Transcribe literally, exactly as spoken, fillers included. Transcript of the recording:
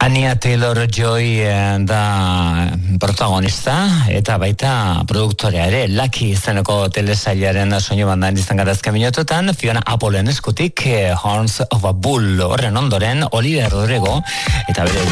Anya Taylor-Joy da protagonista eta baita produktorea ere. Lucky izeneko telesailaren soinu bandan izan gara azken minututan. Fiona Applen eskutik Horns of a Bull horren ondoren Oliver Rodrigo eta bere